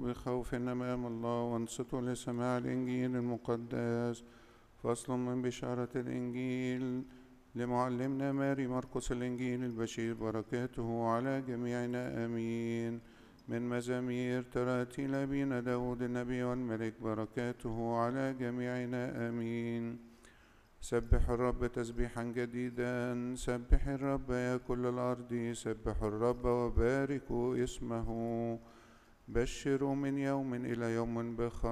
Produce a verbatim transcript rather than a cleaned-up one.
بخوف أمام الله وانصتوا لسماع الإنجيل المقدس. فصل من بشارة الإنجيل لمعلمنا ماري مرقس الإنجيل البشير، بركاته على جميعنا آمين. من مزامير تراتيل أبينا داود النبي والملك، بركاته على جميعنا آمين. سبح الرب تسبيحا جديدا، سبح الرب يا كل الأرض، سبحوا الرب وباركوا اسمه. بشروا من يوم إلى يوم بخير.